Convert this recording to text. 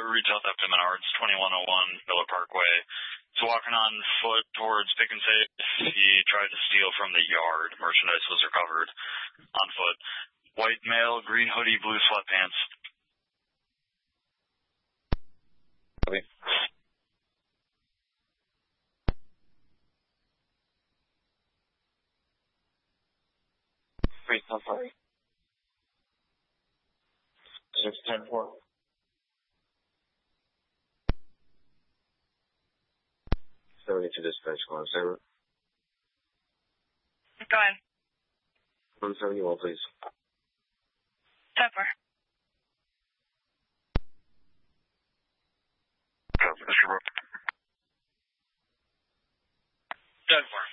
retail theft at Menards, 2101 Miller Parkway. So walking on foot towards Pick and Save, he tried to steal from the yard. Merchandise was recovered on foot. White male, green hoodie, blue sweatpants. Copy. Wait, I'm sorry. 610-4. To dispatch, 171. Go ahead. 171, please. 10-4. Mr. Brooks. 10-4.